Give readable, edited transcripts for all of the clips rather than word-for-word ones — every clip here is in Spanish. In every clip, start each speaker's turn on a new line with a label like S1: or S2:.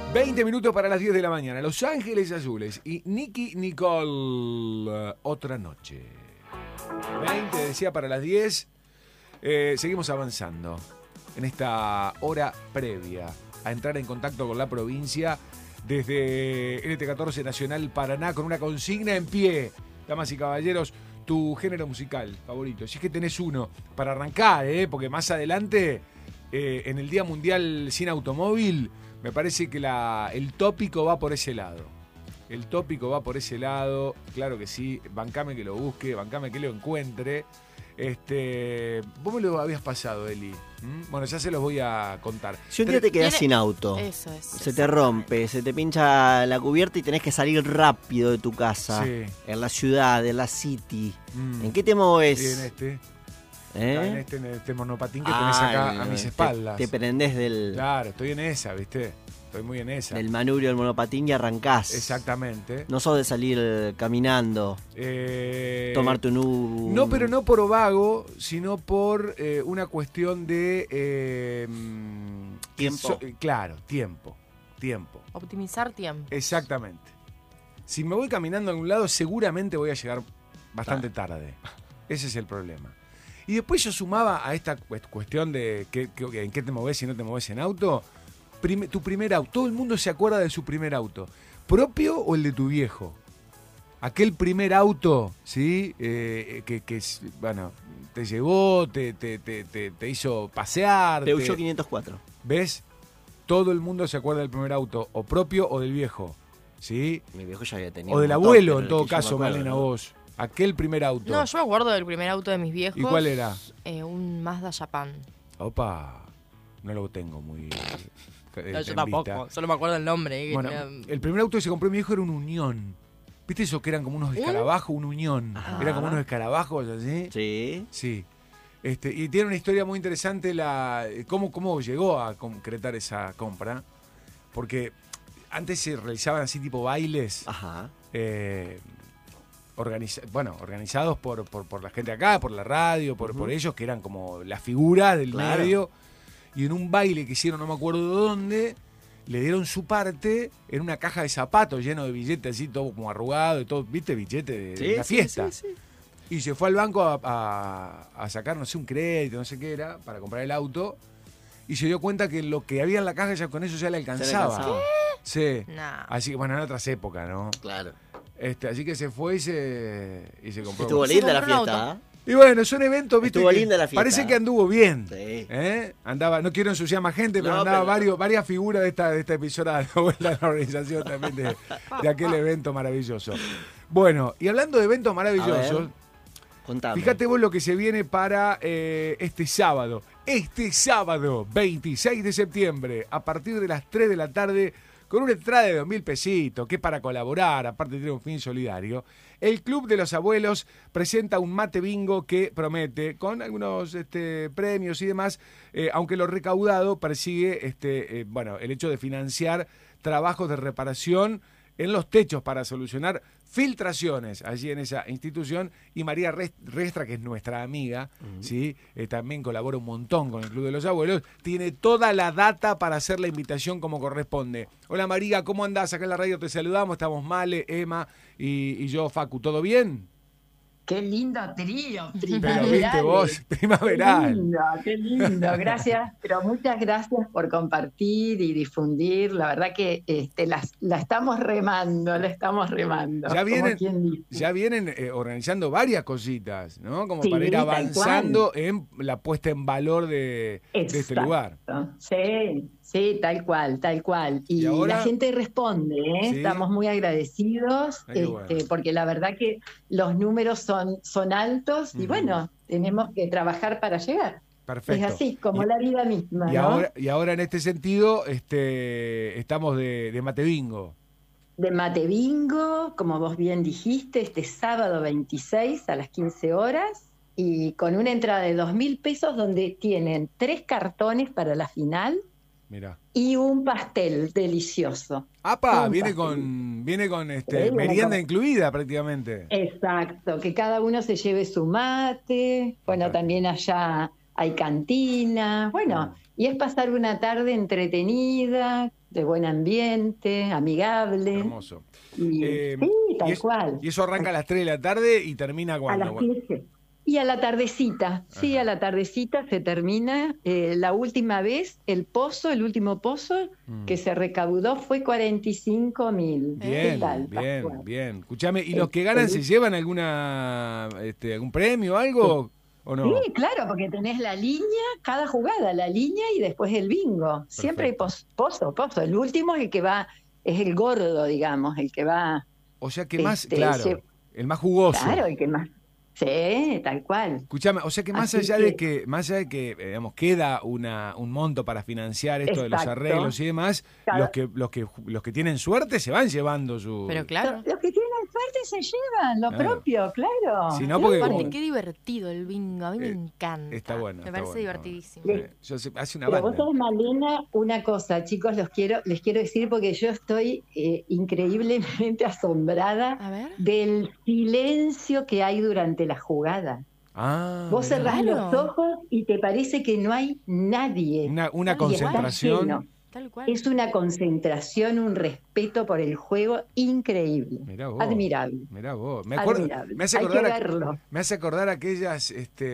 S1: 20 minutos para las 10 de la mañana. Los Ángeles Azules y Nicky Nicole, Otra Noche. 20, decía, para las 10. Seguimos avanzando en esta hora previa a entrar en contacto con la provincia desde LT14 Nacional Paraná con una consigna en pie. Damas y caballeros, tu género musical favorito. Si es que tenés uno para arrancar, porque más adelante, en el Día Mundial Sin Automóvil, me parece que el tópico va por ese lado. El tópico va por ese lado, claro que sí. Bancame que lo busque, bancame que lo encuentre. Vos me lo habías pasado, Eli. Bueno, ya se los voy a contar.
S2: Si un día te quedás sin auto, se te rompe, se te pincha la cubierta y tenés que salir rápido de tu casa, en la ciudad, en la city, ¿en qué te moves?
S1: En este monopatín que tenés acá a mis espaldas.
S2: Te prendés del...
S1: Claro, estoy en esa, ¿viste? Estoy muy en esa.
S2: Del manubrio del monopatín y arrancás.
S1: Exactamente.
S2: No sos de salir caminando, tomarte un Uber.
S1: No, pero no por vago, sino por una cuestión de...
S2: ¿Tiempo?
S1: Claro, tiempo.
S3: Optimizar tiempo.
S1: Exactamente. Si me voy caminando a algún lado, seguramente voy a llegar bastante tarde. Ese es el problema. Y después yo sumaba a esta cuestión de en qué te movés si no te movés en auto. Tu primer auto. Todo el mundo se acuerda de su primer auto. ¿Propio o el de tu viejo? Aquel primer auto, ¿sí? Bueno, te llevó, te hizo pasear.
S2: Peugeot 504.
S1: ¿Ves? Todo el mundo se acuerda del primer auto. O propio o del viejo. ¿Sí?
S2: Mi viejo ya había tenido.
S1: O del abuelo, en todo caso, Malena, vos. Aquel primer auto.
S3: No, yo me acuerdo del primer auto de mis viejos.
S1: ¿Y cuál era?
S3: Un Mazda Japan.
S1: Opa, no lo tengo muy...
S3: No, yo tampoco, solo me acuerdo el nombre.
S1: Bueno, el primer auto que se compró mi viejo era un Unión. ¿Viste eso que eran como unos escarabajos? Un Unión. Eran como unos escarabajos así.
S2: Sí.
S1: Sí. Y tiene una historia muy interesante cómo llegó a concretar esa compra. Porque antes se realizaban así tipo bailes.
S2: Ajá.
S1: Organizados por la gente acá, por la radio, por ellos, que eran como la figura del medio. Y en un baile que hicieron, no me acuerdo de dónde, le dieron su parte en una caja de zapatos lleno de billetes así, todo como arrugado y todo, ¿viste? Billetes de una fiesta. Sí. Y se fue al banco a sacar, no sé, un crédito, no sé qué era, para comprar el auto. Y se dio cuenta que lo que había en la caja ya con eso ya le alcanzaba.
S2: ¿Qué?
S1: Sí.
S3: No.
S1: Así que, bueno, en otras épocas, ¿no?
S2: Claro.
S1: Así que se fue y se compró.
S2: Estuvo linda la fiesta,
S1: Y bueno, son eventos, viste.
S2: Estuvo linda la fiesta.
S1: Parece que anduvo bien.
S2: Sí.
S1: Andaba, no quiero ensuciar más gente, pero varias figuras de esta emisora dando vuelta a la organización también de aquel evento maravilloso. Bueno, y hablando de eventos maravillosos,
S2: contame.
S1: Fíjate vos lo que se viene para este sábado. Este sábado, 26 de septiembre, a partir de las 3 de la tarde, con una entrada de 2.000 pesitos, que para colaborar, aparte de tener un fin solidario, el Club de los Abuelos presenta un mate bingo que promete, con algunos premios y demás, aunque lo recaudado persigue el hecho de financiar trabajos de reparación en los techos para solucionar filtraciones allí en esa institución. Y María Restra, que es nuestra amiga, ¿sí? También colabora un montón con el Club de los Abuelos, tiene toda la data para hacer la invitación como corresponde. Hola María, ¿cómo andás? Acá en la radio te saludamos, estamos Male, Emma y yo, Facu, ¿todo bien?
S4: Qué lindo trío,
S1: primaveral. Pero viste vos, primaveral.
S4: Qué lindo, gracias, pero muchas gracias por compartir y difundir. La verdad que la estamos remando.
S1: Ya vienen organizando varias cositas, ¿no? Como para ir avanzando en la puesta en valor de este lugar.
S4: Sí, tal cual. Y la gente responde, ¿eh? Sí. Estamos muy agradecidos, porque la verdad que los números son altos y bueno, tenemos que trabajar para llegar.
S1: Perfecto.
S4: Es así, como la vida misma,
S1: y ahora en este sentido estamos de mate bingo.
S4: De mate bingo, como vos bien dijiste, este sábado 26 a las 15 horas y con una entrada de 2.000 pesos donde tienen 3 cartones para la final.
S1: Mirá.
S4: Y un pastel delicioso.
S1: ¡Apa! Viene con merienda incluida prácticamente.
S4: Exacto, que cada uno se lleve su mate. Bueno, también allá hay cantina, bueno, y es pasar una tarde entretenida, de buen ambiente, amigable.
S1: Hermoso.
S4: Sí, tal cual.
S1: Y eso arranca a las 3 de la tarde y termina cuando.
S4: A las 15. Y a la tardecita, sí, a la tardecita se termina. La última vez, el último pozo que se recaudó fue 45.000.
S1: Bien. Escuchame, ¿y los que ganan se llevan algún premio o algo? ¿O no?
S4: Sí, claro, porque tenés la línea, cada jugada, la línea y después el bingo. Perfecto. Siempre hay pozo. El último es el que va, es el gordo, digamos, el que va.
S1: O sea que más, claro, el más jugoso.
S4: Claro, el que más. Sí, tal cual.
S1: Escuchame, o sea que más allá de que digamos, queda un monto para financiar esto de los arreglos y demás, los que tienen suerte se van llevando su.
S3: Pero claro.
S4: Los que tienen suerte se llevan lo propio, claro.
S1: Si no, porque
S3: aparte, qué divertido el bingo, a mí me encanta.
S1: Está bueno.
S3: Me parece divertidísimo.
S1: Yo hace una
S4: Pero
S1: banda.
S4: vos sos, Malena, una cosa, chicos, les quiero decir porque yo estoy increíblemente asombrada del silencio que hay durante la jugada. Vos cerrás los ojos y te parece que no hay nadie.
S1: Una concentración.
S3: Tal cual.
S4: Es una concentración, un respeto por el juego increíble.
S1: Mirá vos,
S4: admirable.
S1: Mirá vos.
S4: Admirable.
S1: Me hace acordar aquellas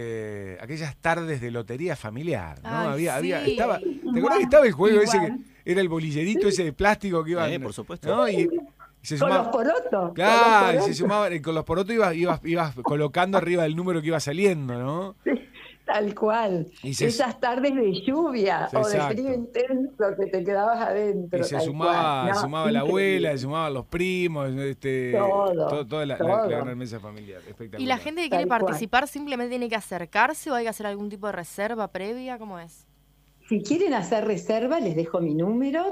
S1: tardes de lotería familiar, ¿no?
S3: Ay,
S1: ¿te acordás que estaba el juego ese que era el bolillerito ese de plástico que iba?
S2: Por supuesto.
S1: ¿No? Y se
S4: con
S1: sumaba,
S4: los porotos.
S1: Claro, se sumaba, con los porotos ibas colocando arriba del número que iba saliendo, ¿no?
S4: Sí. Tal cual. Esas tardes de lluvia o de frío intenso que te quedabas adentro.
S1: Y se sumaba la abuela, se sumaban los primos, toda la gran mesa familiar. Espectacular.
S3: ¿Y la gente que quiere participar simplemente tiene que acercarse o hay que hacer algún tipo de reserva previa? ¿Cómo es?
S4: Si quieren hacer reserva, les dejo mi número,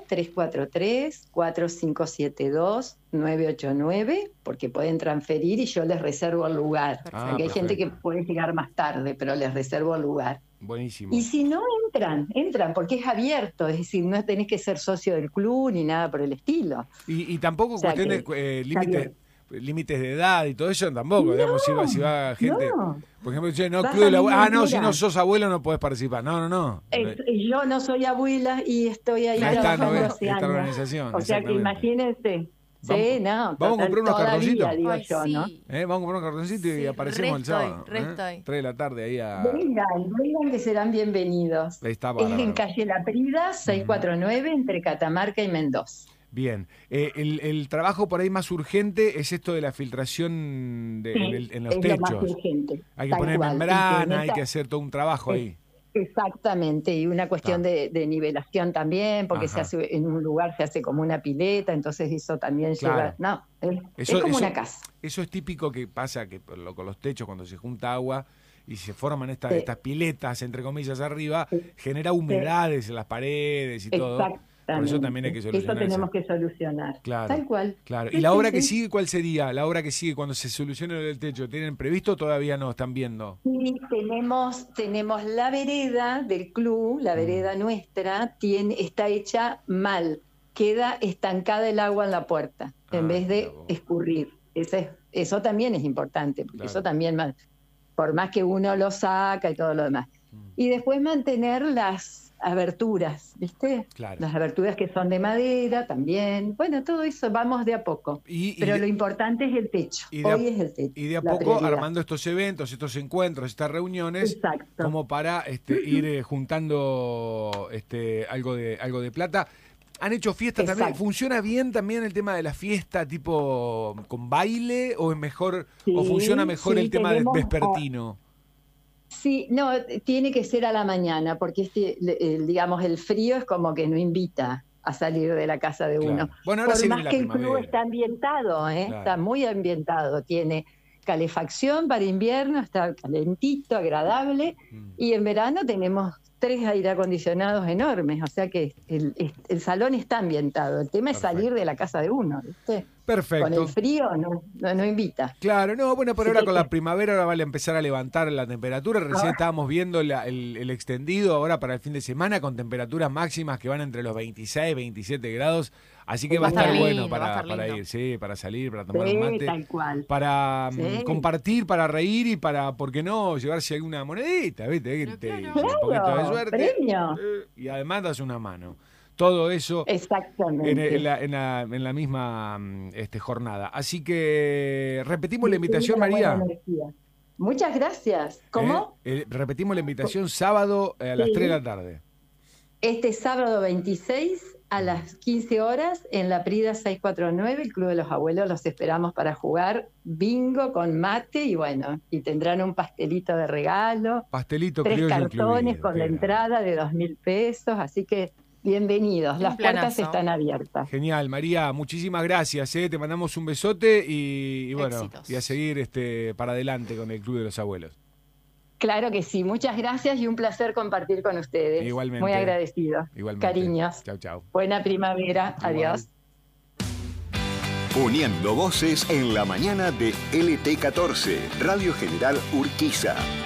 S4: 343-4572-989, porque pueden transferir y yo les reservo el lugar. Porque hay gente que puede llegar más tarde, pero les reservo el lugar.
S1: Buenísimo.
S4: Y si no, entran, porque es abierto, es decir, no tenés que ser socio del club ni nada por el estilo.
S1: Y tampoco cuestión de límites de edad y todo eso tampoco, digamos, si va gente, por ejemplo, si no sos abuelo no podés participar, no.
S4: Yo no soy abuela y estoy ahí trabajando hace años.
S1: Organización,
S4: o sea que imagínense.
S1: Vamos a comprar unos cartoncitos.
S4: ¿no?
S1: Vamos a comprar unos cartoncitos y aparecemos el sábado. 3 de la tarde ahí
S4: Vengan que serán bienvenidos. Es en calle La Prida, 649, entre Catamarca y Mendoza.
S1: Bien, el trabajo por ahí más urgente es esto de la filtración en los techos. Lo más urgente, hay que poner membrana, hay que hacer todo un trabajo ahí.
S4: Exactamente, y una cuestión de nivelación también, porque se hace en un lugar, se hace como una pileta, entonces eso también lleva. No, es como una casa.
S1: Eso es típico que pasa que con los techos, cuando se junta agua y se forman estas piletas, entre comillas, arriba, genera humedades en las paredes y todo. Por eso también hay que solucionar.
S4: Eso tenemos que solucionar.
S1: Claro,
S4: tal cual.
S1: Claro. ¿Y la obra que sigue cuál sería? La obra que sigue cuando se solucione el techo, ¿tienen previsto o todavía no están viendo?
S4: Sí, tenemos la vereda del club, la vereda nuestra, está hecha mal. Queda estancada el agua en la puerta, en vez de escurrir. Eso también es importante, porque eso también, por más que uno lo saca y todo lo demás. Y después mantener las aberturas, ¿viste?
S1: Claro.
S4: Las aberturas que son de madera también. Bueno, todo eso vamos de a poco. Pero lo importante es el techo. Hoy es el techo.
S1: Y de a poco armando estos eventos, estos encuentros, estas reuniones, como para ir juntando algo de plata. ¿Han hecho fiestas también? ¿Funciona bien también el tema de la fiesta tipo con baile o es mejor o funciona mejor el tema del vespertino?
S4: Sí, no, tiene que ser a la mañana, porque digamos, el frío es como que no invita a salir de la casa de uno.
S1: Bueno, ahora
S4: por más que el club está ambientado, está muy ambientado, tiene calefacción para invierno, está calentito, agradable, y en verano tenemos 3 aire acondicionados enormes, o sea que el salón está ambientado, el tema es salir de la casa de uno, ¿viste?
S1: Perfecto.
S4: Con el frío no invita.
S1: Claro, no, bueno, por ahora con la primavera ahora vale empezar a levantar la temperatura. Recién estábamos viendo el extendido ahora para el fin de semana con temperaturas máximas que van entre los 26, 27 grados. Así que va a estar bueno para ir, sí, para salir, para tomar un mate.
S4: Tal cual.
S1: Para compartir, para reír y para, ¿por qué no?, llevarse alguna monedita, ¿viste? Un poquito de suerte.
S4: Premio.
S1: Y además das una mano. Todo eso en la misma jornada. Así que repetimos la invitación, María.
S4: Muchas gracias. ¿Cómo?
S1: Repetimos la invitación sábado a las 3 de la tarde.
S4: Este sábado 26 a las 15 horas en la Prida 649, el Club de los Abuelos. Los esperamos para jugar bingo con mate y tendrán un pastelito de regalo.
S1: Pastelito
S4: 3 cartones con la entrada de 2.000 pesos, así que bienvenidos, las puertas están abiertas.
S1: Genial, María, muchísimas gracias, te mandamos un besote y bueno, éxitos. Y a seguir para adelante con el Club de los Abuelos.
S4: Claro que sí, muchas gracias y un placer compartir con ustedes.
S1: Igualmente.
S4: Muy agradecido.
S1: Igualmente.
S4: Cariños.
S1: Chau, chau.
S4: Buena primavera. Igual. Adiós.
S5: Uniendo voces en la mañana de LT14, Radio General Urquiza.